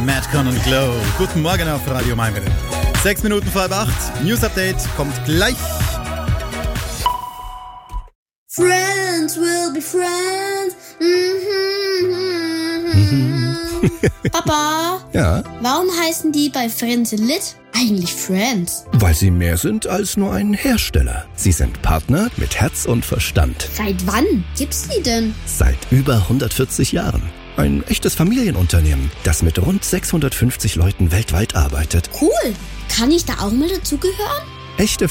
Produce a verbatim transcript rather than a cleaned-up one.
Madcon und Glow. Guten Morgen auf Radio Maiwelle. Sechs Minuten vor halb acht. News Update kommt gleich. Friends will be friends. Papa? Ja? Warum heißen die bei Friends in Lit eigentlich Friends? Weil sie mehr sind als nur ein Hersteller. Sie sind Partner mit Herz und Verstand. Seit wann gibt's die denn? Seit über hundertvierzig Jahren. Ein echtes Familienunternehmen, das mit rund sechshundertfünfzig Leuten weltweit arbeitet. Cool. Kann ich da auch mal dazugehören? Echte